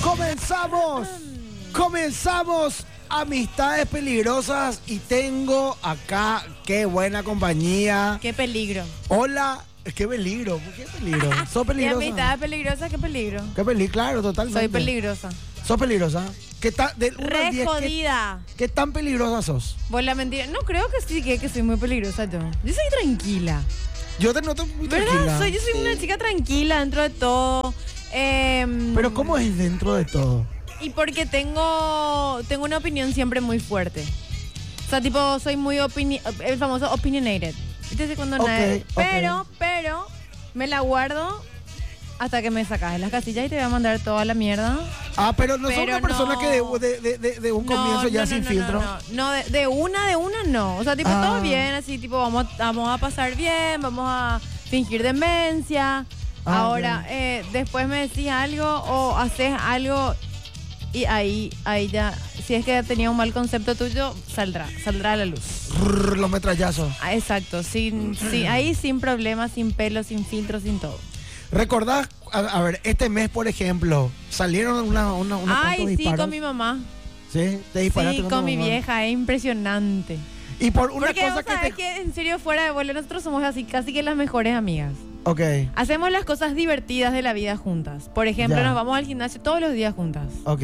Comenzamos Amistades Peligrosas y tengo acá, qué buena compañía. Qué peligro. Hola, qué peligro, ¿qué peligro? ¿Sos peligrosa? ¿Y amistades peligrosas? Qué peligro. ¿Qué peligro? Claro, totalmente. Soy peligrosa. ¿Sos peligrosa? ¿Qué tan, del 1 al 10, jodida. ¿qué tan peligrosa sos? Vos la mentira. No, creo que sí, que soy muy peligrosa yo. Yo soy tranquila. Yo te noto muy ¿verdad? tranquila. Yo soy una chica tranquila dentro de todo. Pero ¿cómo es dentro de todo? Y porque tengo una opinión siempre muy fuerte. O sea, tipo, soy muy el famoso opinionated. ¿Viste? Cuando pero me la guardo hasta que me sacas de las casillas y te voy a mandar toda la mierda. Ah, pero no sos una persona que de un comienzo ya sin filtro. No, de una no. O sea, tipo, todo bien, así, tipo, vamos a pasar bien, vamos a fingir demencia. Ahora, después me decís algo o haces algo y ahí ya, si es que tenía un mal concepto tuyo, saldrá a la luz. Los metrallazos. Exacto, ahí sin problemas, sin pelo, sin filtro, sin todo. ¿Recordás? A ver, este mes, por ejemplo, salieron unos Ay, sí, disparos. con mi mamá. ¿Sí? ¿Te disparaste con mi vieja? Es impresionante. Y por una porque cosa vos sabés que en serio, fuera de vuelo, nosotros somos así casi que las mejores amigas. Ok. Hacemos las cosas divertidas de la vida juntas. Por ejemplo, nos vamos al gimnasio todos los días juntas. Ok.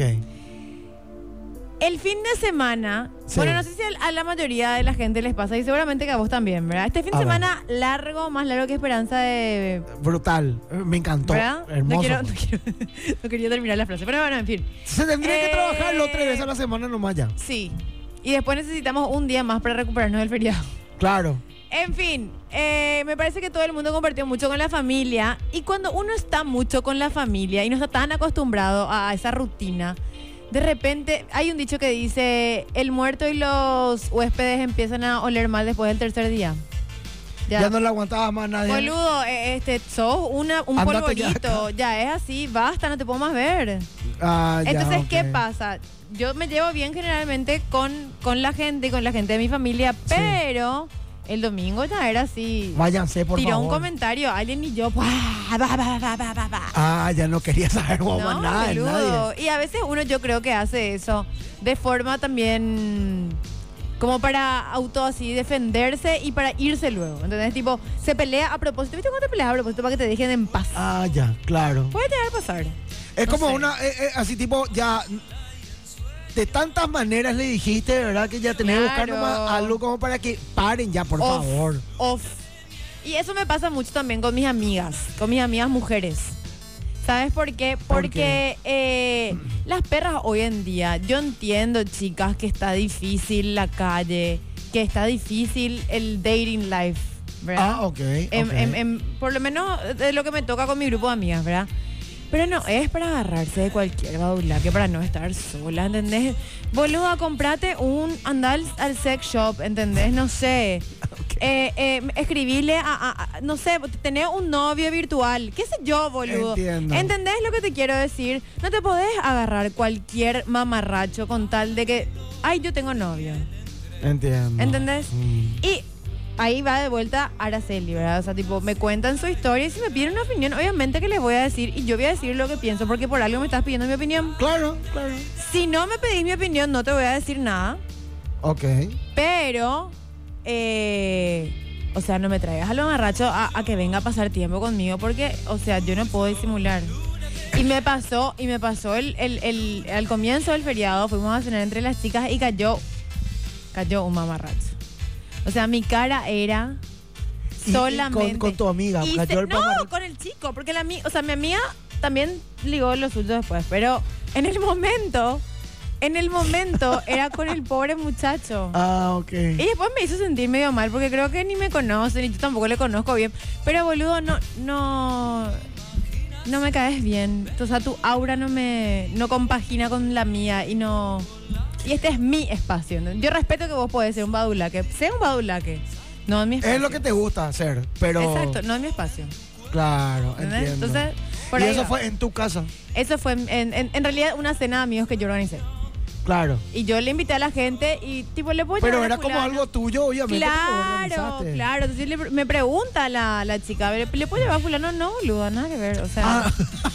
El fin de semana, bueno, no sé si a la mayoría de la gente les pasa y seguramente que a vos también, ¿verdad? Este fin de semana largo, más largo que Esperanza de... Brutal, me encantó. ¿Verdad? Hermoso. No quería terminar la frase, pero bueno, en fin. Se tendría que trabajarlo 3 veces a la semana nomás ya. Sí. Y después necesitamos un día más para recuperarnos del feriado. Claro. En fin, me parece que todo el mundo compartió mucho con la familia y cuando uno está mucho con la familia y no está tan acostumbrado a esa rutina, de repente hay un dicho que dice, el muerto y los huéspedes empiezan a oler mal después del tercer día. Ya no le aguantaba más nadie. Boludo, sos un polvorito, ya es así, basta, no te puedo más ver. Entonces, ¿qué pasa? Yo me llevo bien generalmente con la gente de mi familia, pero... El domingo ya era así. Váyanse, por favor. Tiró un comentario, alguien y yo. Ya no quería saber nada de nadie. Y a veces uno yo creo que hace eso de forma también como para así defenderse y para irse luego. ¿Entendés? Tipo, se pelea a propósito. ¿Viste cuando te peleas a propósito para que te dejen en paz? Ya, claro. Puede llegar a pasar. Es como una, así tipo, ya... De tantas maneras le dijiste, ¿verdad? Que ya tenés que buscar nomás algo como para que paren ya, por favor. Y eso me pasa mucho también con mis amigas mujeres. ¿Sabes por qué? Porque las perras hoy en día, yo entiendo, chicas, que está difícil la calle, que está difícil el dating life, ¿verdad? Por lo menos de lo que me toca con mi grupo de amigas, ¿verdad? Pero no es para agarrarse de cualquier badulaque, para no estar sola, ¿entendés? Boluda, comprate anda al sex shop, ¿entendés? No sé. Escribirle no sé, tener un novio virtual. ¿Qué sé yo, boludo? Entiendo. ¿Entendés lo que te quiero decir? No te podés agarrar cualquier mamarracho con tal de que... Ay, yo tengo novio. Entiendo. ¿Entendés? Y... ahí va de vuelta Araceli, ¿verdad? O sea, tipo, me cuentan su historia y si me piden una opinión, obviamente que les voy a decir y yo voy a decir lo que pienso porque por algo me estás pidiendo mi opinión. Claro. Si no me pedís mi opinión, no te voy a decir nada. Ok. Pero, o sea, no me traigas a lo mamarracho a que venga a pasar tiempo conmigo porque, o sea, yo no puedo disimular. Y me pasó al comienzo del feriado, fuimos a cenar entre las chicas y cayó un mamarracho. O sea, mi cara era solamente... Con tu amiga. Con el chico, porque mi amiga también ligó lo suyo después, pero en el momento era con el pobre muchacho. Ok. Y después me hizo sentir medio mal, porque creo que ni me conocen y yo tampoco le conozco bien. Pero boludo, no me caes bien. O sea, tu aura no compagina con la mía y no... Y este es mi espacio. Yo respeto que vos podés ser un badulaque. Sea un badulaque. No en mi espacio. Es lo que te gusta hacer, pero... Exacto, no en mi espacio. Claro, entiendo. Entonces, por y ahí eso va. fue en tu casa. Eso fue en realidad una cena de amigos que yo organicé. Claro. Y yo le invité a la gente y tipo le puedo Pero llevar era a como fulano. algo tuyo, obviamente. Claro. Entonces me pregunta la chica, ¿le puedo llevar a fulano? No, boludo, nada que ver. O sea...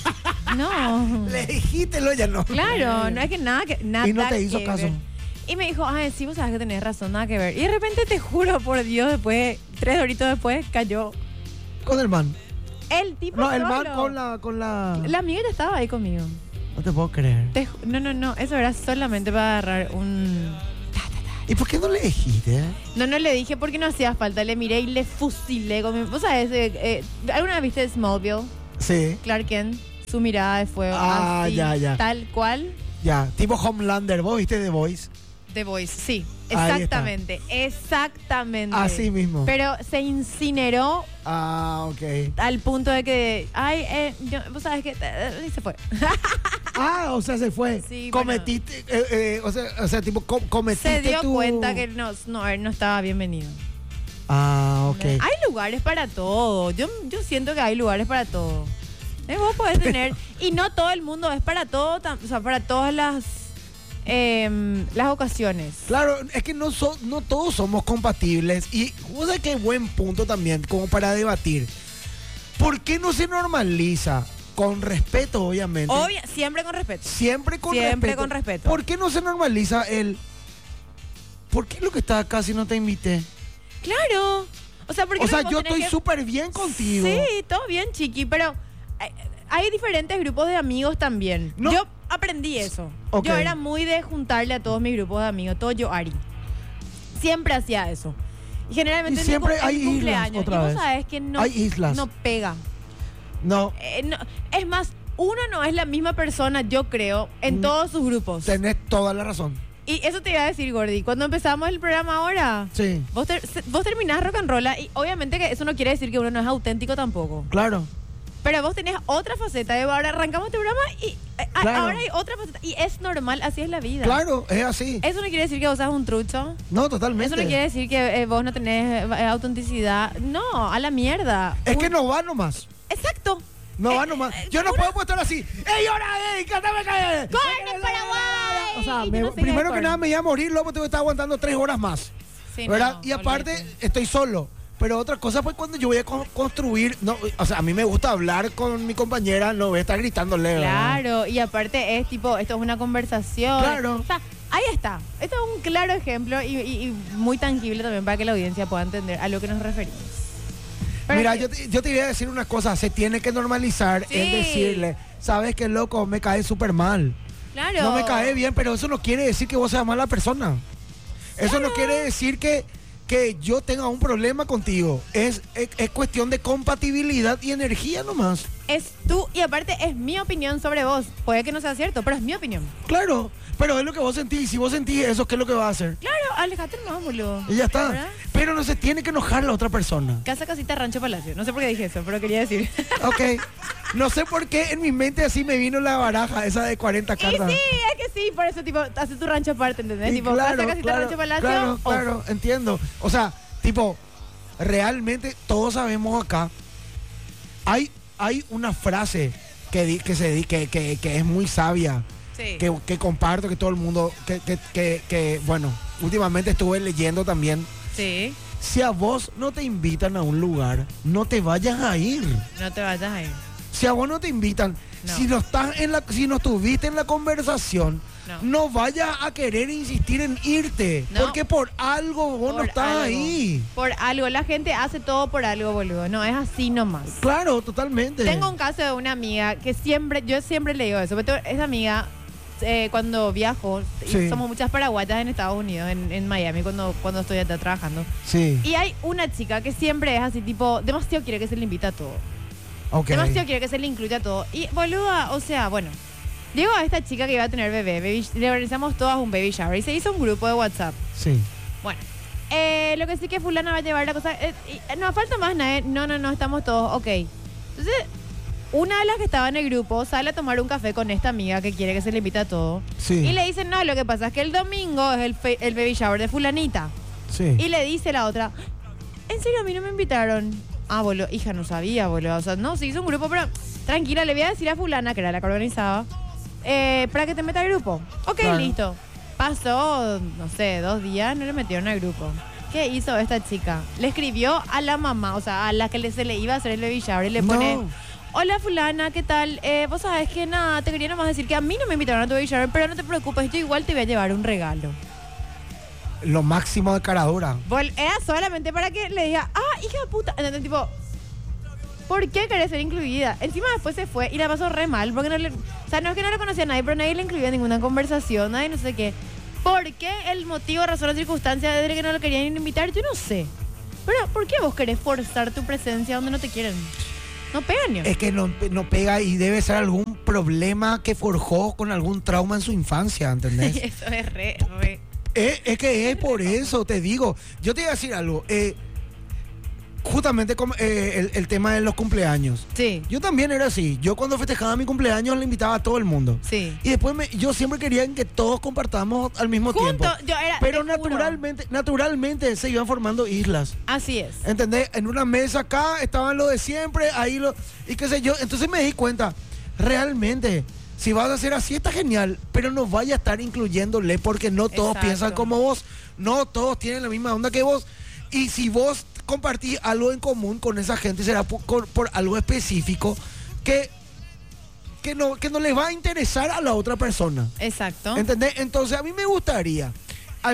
No. Le dijiste lo ya no. Claro, no es que nada que nada. Y no te hizo que caso. ver. Y me dijo, ay, sí, vos sabes que tenés razón, nada que ver. Y de repente te juro por Dios, después, 3 horitos después, cayó Con el man. el tipo. No, el solo. man con la... La amiga ya estaba ahí conmigo. No te puedo creer. No, eso era solamente para agarrar un... ¿Y por qué no le dijiste? No le dije porque no hacía falta, le miré y le fusilé con mi... ¿Vos sabés? ¿Alguna vez viste Smallville? Sí. Clark Kent, su mirada de fuego. Ah, así, ya. Tal cual. Ya, tipo Homelander. ¿Vos viste The Voice? The Voice, sí. Ahí está. Exactamente. Así mismo. Pero se incineró Ah, ok. al punto de que... Ay, vos sabés que... y se fue. Ah, o sea, se fue. Sí, Cometiste, o sea, tipo, cometiste Se dio tu... cuenta que él no estaba bienvenido. Ah, ok. Hay lugares para todo. Yo siento que hay lugares para todo. Vos podés tener... Y no todo el mundo es para todo, o sea, para todas las ocasiones. Claro, es que no todos somos compatibles. Y vos sabés qué buen punto también, como para debatir. ¿Por qué no se normaliza? Con respeto, obviamente. Siempre con respeto. Siempre con respeto. ¿Por qué no se normaliza el... ¿Por qué lo que está acá si no te invité? Claro. O sea, porque yo estoy súper bien contigo. Sí, todo bien, chiqui, pero hay diferentes grupos de amigos también. No. Yo aprendí eso. Ok. Yo era muy de juntarle a todos mis grupos de amigos, todo yo, Ari. Siempre hacía eso. Y generalmente Y siempre en hay mi cumpleaños. islas, otra y vez. vos sabés que no, Hay islas. no pega. No, No. Es más, uno no es la misma persona, yo creo, en todos sus grupos. tenés toda la razón. Y eso te iba a decir, Gordy. Cuando empezamos el programa ahora, Sí, vos terminás rock and roll y obviamente que eso no quiere decir que uno no es auténtico tampoco. claro. Pero vos tenés otra faceta. Ahora arrancamos este programa y Claro. ahora hay otra faceta. Y es normal, así es la vida. Claro, es así. Eso no quiere decir que vos seas un trucho. No, totalmente. Eso no quiere decir que vos no tenés autenticidad. No, a la mierda. Es que no va nomás. Exacto. No va nomás. Yo no puedo estar así. ¡Ey, hora! ¡Ey, cántame! ¡Corre, Paraguay! O sea, Y no sé qué primero que corre. nada me iba a morir, luego tengo que estar aguantando 3 horas más. Sí, ¿Verdad? no, Y aparte, olvídate. estoy solo. Pero otra cosa, pues cuando yo voy a construir, no, o sea, a mí me gusta hablar con mi compañera, no voy a estar gritándole. ¿verdad? Claro, y aparte es tipo, esto es una conversación. Claro. O sea, ahí está. Esto es un claro ejemplo y muy tangible también para que la audiencia pueda entender a lo que nos referimos. Pero Mira, es que- yo te iba a decir una cosa, se tiene que normalizar Sí. el decirle, sabes que loco, me cae súper mal. Claro. No me cae bien, pero eso no quiere decir que vos seas mala persona. Eso no quiere decir que yo tenga un problema contigo. Es cuestión de compatibilidad y energía nomás. Es tú, y aparte es mi opinión sobre vos. Puede que no sea cierto, pero es mi opinión. Claro, pero es lo que vos sentís. Si vos sentís eso, ¿qué es lo que va a hacer? Claro, alejate nomás, boludo. Y ya está. ¿Verdad? Pero no se tiene que enojar la otra persona. Casa, casita, rancho, palacio. No sé por qué dije eso, pero quería decir. Ok. No sé por qué en mi mente así me vino la baraja esa de 40 Y cartas. sí, es que sí, por eso, tipo, hace tu rancho aparte, ¿entendés? Y Tipo, casa, casita, rancho, palacio. claro, off. claro, entiendo. O sea, tipo, realmente todos sabemos acá. Hay una frase que es muy sabia, Sí. que comparto, que todo el mundo, que bueno, últimamente estuve leyendo también. Sí, Si a vos no te invitan a un lugar, no te vayas a ir. no te vayas ahí. Si a vos no te invitan, No. si no estuviste en la conversación, no vayas a querer insistir en irte. No. Porque por algo vos no Por estás algo. ahí. Por algo, la gente hace todo por algo, boludo. No, es así nomás. Claro, totalmente. Tengo un caso de una amiga que yo siempre le digo eso, pero esa amiga, cuando viajo, y Sí. somos muchas paraguayas en Estados Unidos, en Miami, cuando estoy acá trabajando. Sí, Y hay una chica que siempre es así, tipo, demasiado quiere que se le invite a todo. ok. Demasiado quiere que se le incluya a todo. Y, boluda, o sea, bueno, llegó a esta chica que iba a tener bebé, le organizamos todas un baby shower y se hizo un grupo de WhatsApp. Sí. Bueno, lo que sí que fulana va a llevar la cosa, no falta más nada, no, estamos todos, ok. Entonces, una de las que estaba en el grupo sale a tomar un café con esta amiga que quiere que se le invite a todo. Sí. Y le dicen, no, lo que pasa es que el domingo es el baby shower de fulanita. Sí. Y le dice la otra, ¿en serio a mí no me invitaron? Ah, boludo, hija, no sabía, boludo. O sea, no, se hizo un grupo, pero tranquila, le voy a decir a fulana, que era la que organizaba, para que te meta al grupo. Ok, Claro. listo. Pasó, no sé, 2 días, no le metieron al grupo. ¿Qué hizo esta chica? Le escribió a la mamá, o sea, a la que se le iba a hacer el baby shower y le pone, No. hola fulana, ¿qué tal? Vos sabés que nada, te quería nomás decir que a mí no me invitaron a tu baby shower, pero no te preocupes, yo igual te voy a llevar un regalo. Lo máximo de cara dura. Era solamente para que le diga, hija de puta. Entonces, tipo, ¿por qué querés ser incluida? Encima después se fue y la pasó re mal, porque no le... O sea, no es que no le conocía a nadie, pero nadie le incluía en ninguna conversación, nadie no sé qué. ¿Por qué el motivo, razón o circunstancia de que no lo querían invitar? Yo no sé. Pero, ¿por qué vos querés forzar tu presencia donde no te quieren? No pega ni. Es que no pega y debe ser algún problema que forjó con algún trauma en su infancia, ¿entendés? Eso es re. Es que es por eso, te digo. Yo te voy a decir algo. Justamente como, el tema de los cumpleaños. Sí. Yo también era así. Yo cuando festejaba mi cumpleaños le invitaba a todo el mundo. Sí. Y después yo siempre quería que todos compartamos al mismo tiempo. Pero naturalmente se iban formando islas. Así es. ¿Entendés? En una mesa acá estaban los de siempre, y qué sé yo. Entonces me di cuenta, realmente, si vas a hacer así está genial, pero no vaya a estar incluyéndole porque no todos piensan como vos, no todos tienen la misma onda que vos. Y si vos compartís algo en común con esa gente, será por algo específico que no les va a interesar a la otra persona. Exacto. ¿Entendés? Entonces a mí me gustaría, al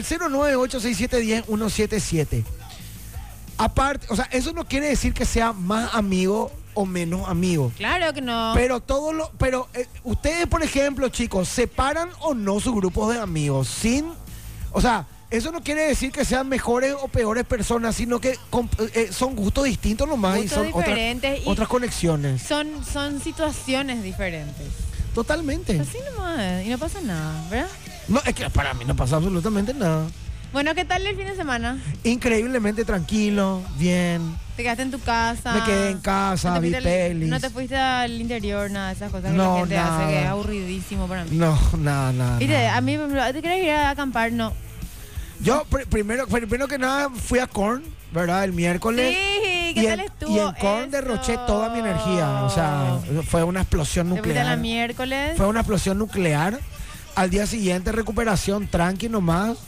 0986710-177, aparte, o sea, eso no quiere decir que sea más amigo o menos amigo. Claro que no. Pero ustedes, por ejemplo, chicos, ¿separan o no sus grupos de amigos? O sea, eso no quiere decir que sean mejores o peores personas, sino que son gustos distintos nomás, gustos y son diferentes otras conexiones. Son situaciones diferentes. Totalmente. Así nomás, y no pasa nada, ¿verdad? No, es que para mí no pasa absolutamente nada. Bueno, ¿qué tal el fin de semana? Increíblemente tranquilo, bien. ¿Te quedaste en tu casa? Me quedé en casa, vi pelis. ¿No te fuiste al interior, nada de esas cosas que No, la gente nada. hace, que es aburridísimo para mí? No, nada. ¿Viste? A mí, ¿te querés ir a acampar? No. Yo primero que nada fui a Korn, ¿verdad? El miércoles. Sí, ¿qué tal estuvo? Y en Korn derroché toda mi energía. O sea, fue una explosión ¿Te fuiste nuclear. el miércoles? Fue una explosión nuclear. Al día siguiente recuperación tranqui nomás.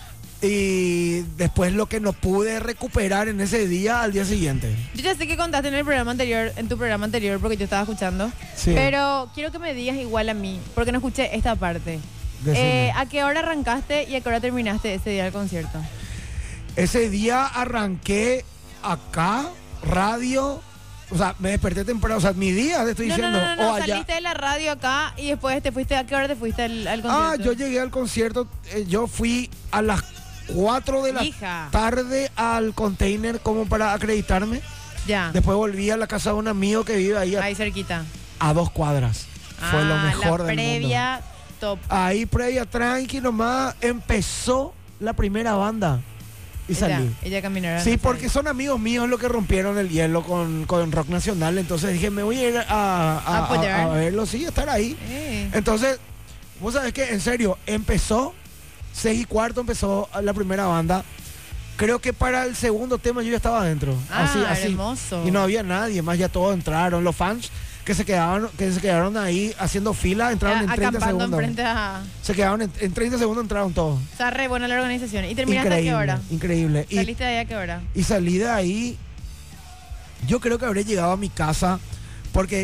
Y después lo que no pude recuperar en ese día al día siguiente. Yo ya sé que contaste en tu programa anterior, porque yo estaba escuchando. Sí. Pero quiero que me digas igual a mí, porque no escuché esta parte. Decime. ¿A qué hora arrancaste y a qué hora terminaste ese día del concierto? Ese día arranqué acá, radio. O sea, me desperté temprano. O sea, mi día, te estoy diciendo. No, o allá. saliste de la radio acá y después te fuiste. ¿A qué hora te fuiste al concierto? Yo llegué al concierto. Yo fui a las 4 de la tarde al container como para acreditarme. Ya. Después volví a la casa de un amigo que vive ahí cerquita. A 2 cuadras. Fue lo mejor la del previa, mundo. top. Ahí previa, tranqui nomás. Empezó la primera banda. Y salí. Ella caminará. Sí, porque son amigos míos los que rompieron el hielo con Rock Nacional. Entonces dije, me voy a ir a verlo, sí, a estar ahí. Entonces, vos sabés que, en serio, empezó 6:15, empezó la primera banda. Creo que para el segundo tema yo ya estaba adentro. Así. Hermoso. Y no había nadie más, ya todos entraron. Los fans que se quedaron ahí haciendo fila, entraron en 30 segundos. Se quedaron en 30 segundos, entraron todos. O sea, re buena la organización. ¿Y terminaste a qué hora? Increíble. ¿Saliste de ahí a qué hora? Y salí de ahí, yo creo que habré llegado a mi casa, porque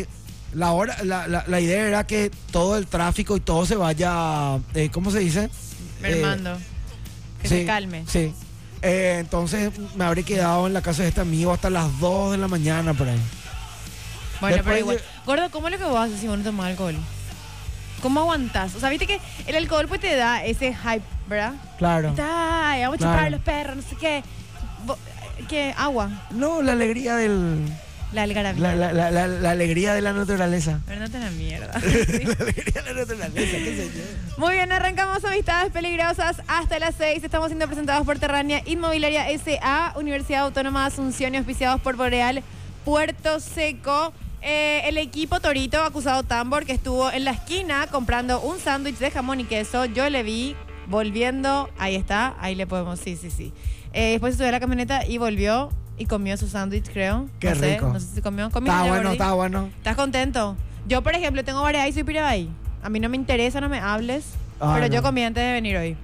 la idea era que todo el tráfico y todo se vaya, ¿cómo se dice? Mermando. Que se calme. Sí. Entonces me habré quedado en la casa de este amigo hasta las 2 de la mañana por ahí. Bueno, Después pero igual. Gordo, ¿cómo es lo que vos haces si vos no tomás alcohol? ¿Cómo aguantás? O sea, viste que el alcohol pues te da ese hype, ¿verdad? Claro. Vamos a chupar a los perros, no sé qué. ¿Qué? ¿Agua? No, la alegría La algarabía. La alegría de la naturaleza. Pero no te la mierda. La alegría de la naturaleza, qué sé yo. Muy bien, arrancamos Amistades Peligrosas hasta las 6. Estamos siendo presentados por Terrania Inmobiliaria S.A., Universidad Autónoma de Asunción y auspiciados por Boreal Puerto Seco. El equipo Torito, acusado Tambor, que estuvo en la esquina comprando un sándwich de jamón y queso. Yo le vi volviendo. Ahí está, ahí le podemos. Sí. Después se subió a la camioneta y volvió y comió su sándwich, creo. Qué rico. No sé si comió. Está bueno. ¿Estás contento? Yo, por ejemplo, tengo variedad y soy pirabay. A mí no me interesa, no me hables. Pero yo comí antes de venir hoy.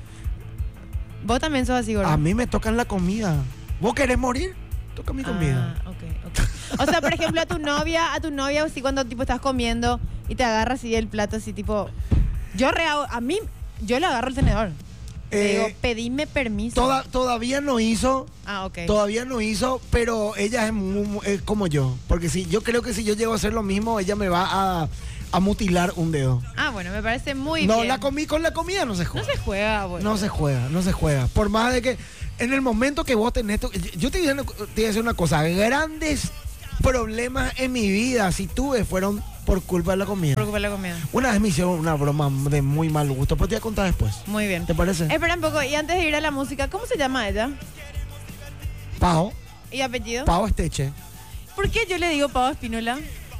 Vos también sos así, gordo. A mí me tocan la comida. ¿Vos querés morir? Toca mi comida. Ok. O sea, por ejemplo, a tu novia, así cuando tipo estás comiendo y te agarras así el plato, así tipo, yo le agarro el tenedor. Le digo, pedime permiso. Todavía no hizo. Ah, ok. Todavía no hizo, pero ella es como yo. Porque yo creo que si yo llego a hacer lo mismo, ella me va a mutilar un dedo. Ah, bueno, me parece muy No, bien. con la comida no se juega. No se juega, bueno. No se juega. Por más de que en el momento que vos tenés esto, yo te voy a decir una cosa, grandes problemas en mi vida, si tuve, fueron por culpa de la comida. Por culpa de la comida. Una vez me hicieron una broma de muy mal gusto, pero te voy a contar después. Muy bien. ¿Te parece? Espera un poco, y antes de ir a la música, ¿cómo se llama ella? Pau. ¿Y apellido? Pau Esteche. ¿Por qué yo le digo Pau Espínola?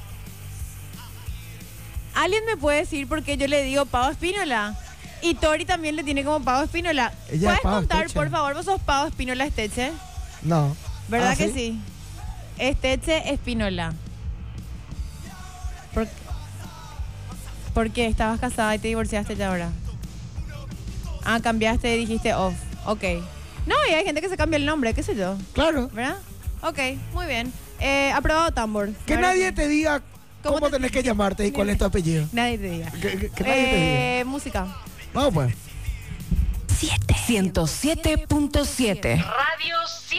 ¿Alguien me puede decir por qué yo le digo Pau Espínola? Y Tori también le tiene como Pau Espínola. Ella ¿Puedes es Pau contar, Esteche. por favor, vos sos Pau Espínola Esteche? No. ¿Verdad ¿Ah, que sí? Esteche Espínola. ¿Por qué? ¿Estabas casada y te divorciaste ya ahora? Ah, cambiaste y dijiste off. Ok. No, y hay gente que se cambia el nombre, qué sé yo. Claro. ¿Verdad? Ok, muy bien. Aprobado Tambor. Que Ahora nadie sí. te diga cómo tenés que llamarte y cuál es tu apellido. Nadie te diga. Que nadie te diga. Música. Vamos pues. 107.7 Radio 7.